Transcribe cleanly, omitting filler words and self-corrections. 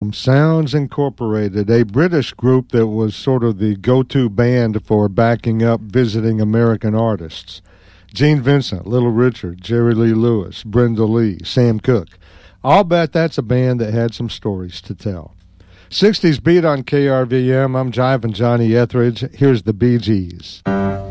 Sounds Incorporated, a British group that was sort of the go-to band for backing up visiting American artists. Gene Vincent, Little Richard, Jerry Lee Lewis, Brenda Lee, Sam Cooke. I'll bet that's a band that had some stories to tell. 60s Beat on KRVM. I'm Jiving Johnny Etheridge. Here's the Bee Gees.